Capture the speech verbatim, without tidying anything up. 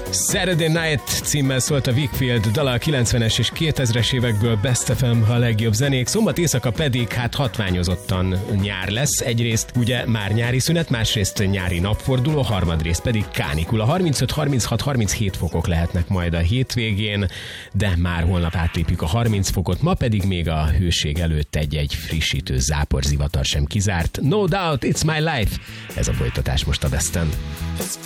Saturday Night címmel szólt a Wakefield dala, a kilencvenes és kétezres évekből Best ef em a legjobb zenék. Szombat éjszaka pedig hát hatványozottan nyár lesz. Egyrészt ugye már nyári szünet, másrészt nyári napforduló, harmadrészt pedig kánikula. harmincöt, harminchat, harminchét fokok lehetnek majd a hétvégén, de már holnap átlépjük a harminc fokot, ma pedig még a hőség előtt egy-egy frissítő záporzivatar sem kizárt. No doubt, it's my life. Ez a folytatás most a Besten.